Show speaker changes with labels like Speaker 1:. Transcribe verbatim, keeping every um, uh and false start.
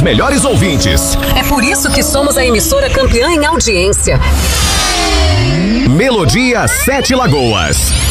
Speaker 1: melhores ouvintes.
Speaker 2: É por isso que somos a emissora campeã em audiência.
Speaker 1: Melodia Sete Lagoas.